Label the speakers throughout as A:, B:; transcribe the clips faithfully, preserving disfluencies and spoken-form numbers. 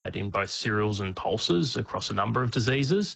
A: in both cereals and pulses across a number of diseases.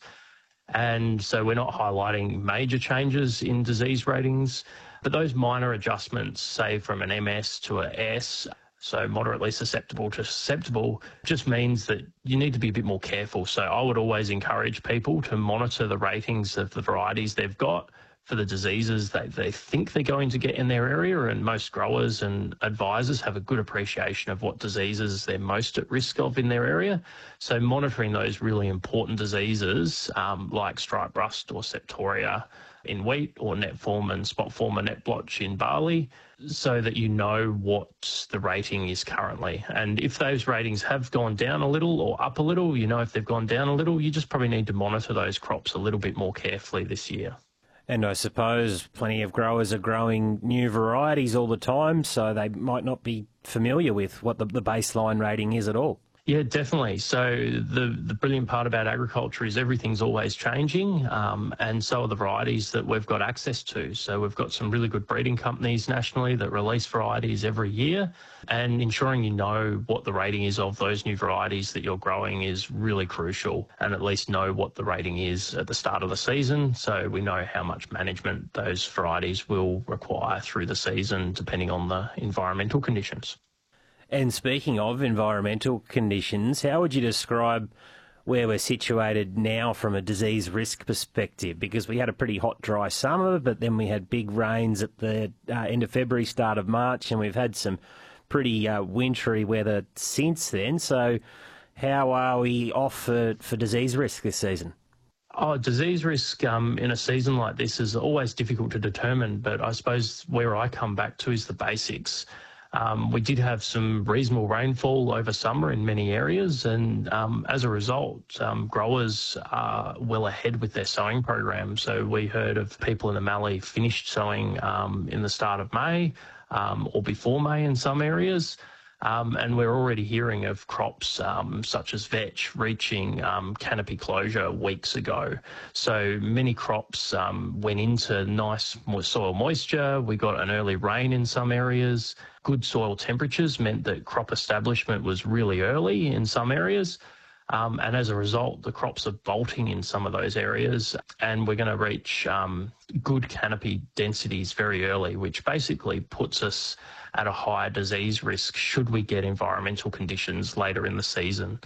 A: And so we're not highlighting major changes in disease ratings, but those minor adjustments, say from an M S to a S, so moderately susceptible to susceptible, just means that you need to be a bit more careful. So I would always encourage people to monitor the ratings of the varieties they've got for the diseases that they think they're going to get in their area, and most growers and advisors have a good appreciation of what diseases they're most at risk of in their area. So monitoring those really important diseases um, like stripe rust or septoria in wheat, or net form and spot form and net blotch in barley, so that you know what the rating is currently. And if those ratings have gone down a little or up a little, you know if they've gone down a little, you just probably need to monitor those crops a little bit more carefully this year.
B: And I suppose plenty of growers are growing new varieties all the time, so they might not be familiar with what the, the baseline rating is at all.
A: Yeah, definitely. So the, the brilliant part about agriculture is everything's always changing, um, and so are the varieties that we've got access to. So we've got some really good breeding companies nationally that release varieties every year, and ensuring you know what the rating is of those new varieties that you're growing is really crucial, and at least know what the rating is at the start of the season, so we know how much management those varieties will require through the season depending on the environmental conditions.
B: And speaking of environmental conditions, how would you describe where we're situated now from a disease risk perspective? Because we had a pretty hot, dry summer, but then we had big rains at the uh, end of February, start of March, and we've had some pretty uh, wintry weather since then. So how are we off for, for disease risk this season?
A: Oh, disease risk um, in a season like this is always difficult to determine, but I suppose where I come back to is the basics. Um, we did have some reasonable rainfall over summer in many areas, and um, as a result, um, growers are well ahead with their sowing program. So we heard of people in the Mallee finished sowing um, in the start of May um, or before May in some areas. Um, and we're already hearing of crops um, such as vetch reaching um, canopy closure weeks ago. So many crops um, went into nice soil moisture. We got an early rain in some areas. Good soil temperatures meant that crop establishment was really early in some areas. Um, and as a result, the crops are bolting in some of those areas, and we're going to reach um, good canopy densities very early, which basically puts us at a higher disease risk should we get environmental conditions later in the season.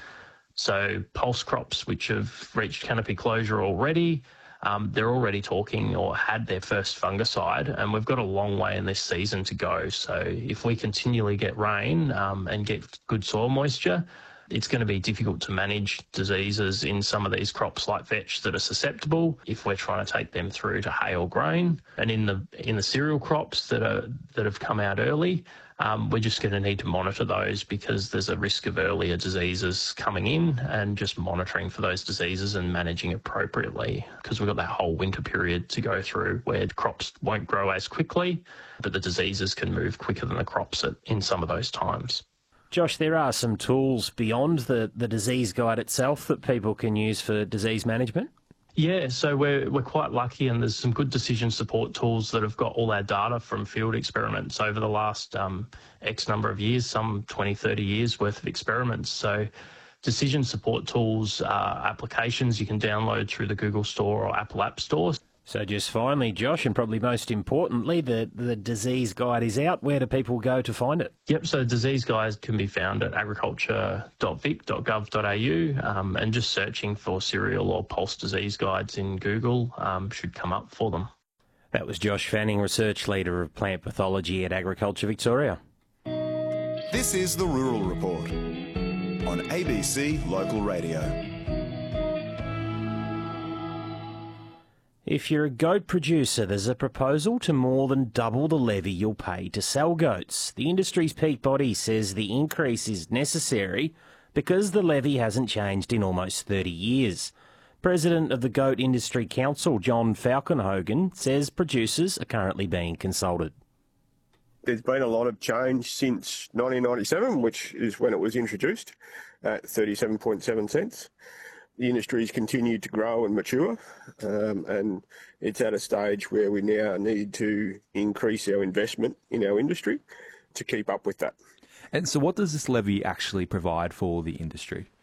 A: So pulse crops which have reached canopy closure already, um, they're already talking or had their first fungicide, and we've got a long way in this season to go. So if we continually get rain um, and get good soil moisture, it's going to be difficult to manage diseases in some of these crops like vetch that are susceptible if we're trying to take them through to hay or grain. And in the in the cereal crops that are that have come out early, um, we're just going to need to monitor those because there's a risk of earlier diseases coming in, and just monitoring for those diseases and managing appropriately, because we've got that whole winter period to go through where crops won't grow as quickly, but the diseases can move quicker than the crops at, in some of those times.
B: Josh, there are some tools beyond the, the disease guide itself that people can use for disease management?
A: Yeah, so we're we're quite lucky, and there's some good decision support tools that have got all our data from field experiments over the last um, X number of years, some twenty, thirty years worth of experiments. So decision support tools are applications you can download through the Google Store or Apple App Store.
B: So just finally, Josh, and probably most importantly, the, the disease guide is out. Where do people go to find it?
A: Yep, so disease guides can be found at agriculture dot vic dot gov dot a u, um, and just searching for cereal or pulse disease guides in Google um, should come up for them.
B: That was Josh Fanning, Research Leader of Plant Pathology at Agriculture Victoria.
C: This is the Rural Report on A B C Local Radio.
B: If you're a goat producer, there's a proposal to more than double the levy you'll pay to sell goats. The industry's peak body says the increase is necessary because the levy hasn't changed in almost thirty years. President of the Goat Industry Council, John Falkenhogen, says producers are currently being consulted.
D: There's been a lot of change since nineteen ninety-seven, which is when it was introduced at thirty-seven point seven cents. The industry's continued to grow and mature, um, and it's at a stage where we now need to increase our investment in our industry to keep up with that.
E: And so what does this levy actually provide for the industry?